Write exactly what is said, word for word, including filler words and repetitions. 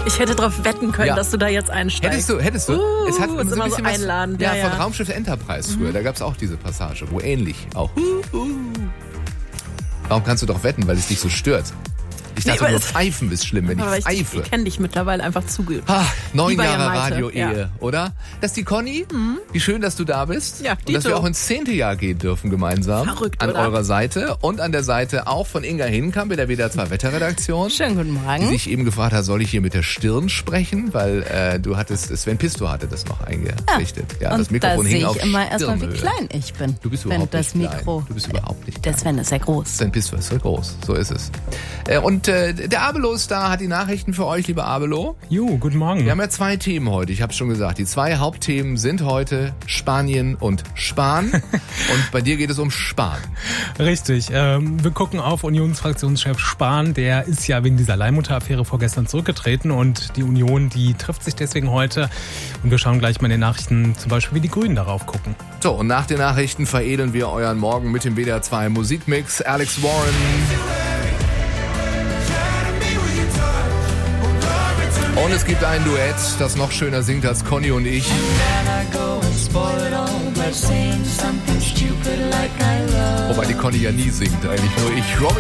Ich hätte darauf wetten können, Ja. dass du da jetzt einsteigst. Hättest du, hättest du. Uh, es hat ist so ein immer bisschen so was, einladend. ja, Ja, von ja. Raumschiff Enterprise früher. Da gab es auch diese Passage, wo ähnlich auch. Uh, uh. Warum kannst du doch wetten, weil es dich so stört? Ich dachte, Nee, nur aber- Pfeifen ist schlimm, wenn ich Aber ich, pfeife. ich kenne dich mittlerweile einfach zu gut. Ah, neun Lieber Jahre Jan Malte, Radio-Ehe, ja. oder? Das ist die Conny. Wie schön, dass du da bist. Ja, und dass wir Dito. auch ins zehnte Jahr gehen dürfen gemeinsam. Verrückt, An oder? eurer Seite und an der Seite auch von Inga Hinkamp in der W D R zwei Wetterredaktion. Schönen guten Die Morgen. sich eben gefragt hat, soll ich hier mit der Stirn sprechen? Weil äh, du hattest, Sven Pisto hatte das noch eingerichtet. Ja, Und das Mikrofon da hing sehe auf ich immer erstmal, wie Stirnhöhe. klein ich bin. Du bist wenn überhaupt das nicht Mikro. klein. Du bist überhaupt nicht Der klein. Sven ist sehr groß. Sven Pisto ist so groß, so ist es. Äh, und äh, der Abelo ist da, hat die Nachrichten für euch, lieber Abelo. Jo, guten Morgen. Wir haben ja zwei Themen heute, ich habe es schon gesagt. Die zwei Hauptthemen sind heute Spanien und Spahn. Und bei dir geht es um Spahn. Richtig. Ähm, wir gucken auf Unionsfraktionschef Spahn. Der ist ja wegen dieser Leihmutter-Affäre vorgestern zurückgetreten. Und die Union, die trifft sich deswegen heute. Und wir schauen gleich mal in den Nachrichten, zum Beispiel, wie die Grünen darauf gucken. So, und nach den Nachrichten veredeln wir euren Morgen mit dem W D R zwei Musikmix. Alex Warren. Und es gibt ein Duett, das noch schöner singt als Conny und ich. Wobei die Conny ja nie singt, eigentlich nur ich. Robin